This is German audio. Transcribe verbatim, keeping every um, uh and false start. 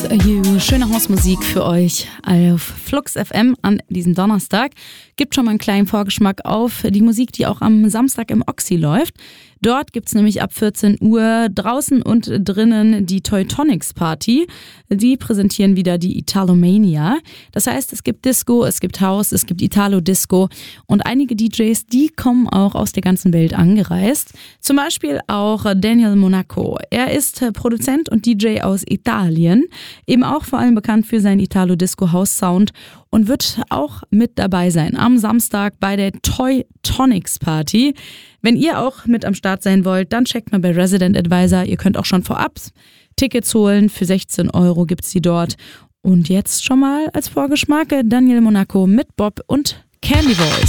You. Schöne Hausmusik für euch auf Flux F M an diesem Donnerstag. Gibt schon mal einen kleinen Vorgeschmack auf die Musik, die auch am Samstag im Oxy läuft. Dort gibt's nämlich ab vierzehn Uhr draußen und drinnen die Teutonics Party. Die präsentieren wieder die Italomania. Das heißt, es gibt Disco, es gibt House, es gibt Italo-Disco und einige D Js, die kommen auch aus der ganzen Welt angereist. Zum Beispiel auch Daniel Monaco. Er ist Produzent und D J aus Italien, eben auch vor allem bekannt für seinen Italo-Disco-House-Sound und wird auch mit dabei sein am Samstag bei der Teutonics Party. Wenn ihr auch mit am Start sein wollt, dann checkt mal bei Resident Advisor. Ihr könnt auch schon vorab Tickets holen. Für sechzehn Euro gibt's die dort. Und jetzt schon mal als Vorgeschmack Daniel Monaco mit Bob und Candy Voice.